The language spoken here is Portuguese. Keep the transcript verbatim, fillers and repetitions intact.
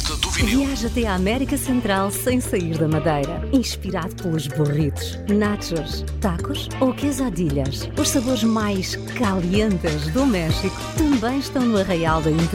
volta do vinil. Viaja até à América Central sem sair da Madeira. Inspirado pelos burritos, nachos, tacos ou quesadillas. Os sabores mais calientes do México também estão no Arraial da Internet.